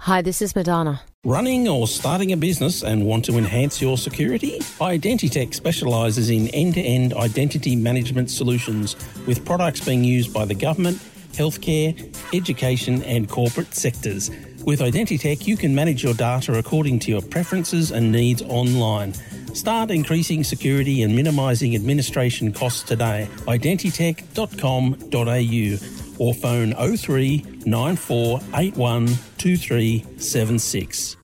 Hi, this is Madonna. Running or starting a business and want to enhance your security? Identitech specialises in end-to-end identity management solutions with products being used by the government, healthcare, education and corporate sectors. With Identitech, you can manage your data according to your preferences and needs online. Start increasing security and minimising administration costs today. Identitech.com.au or phone 03 9481 2376.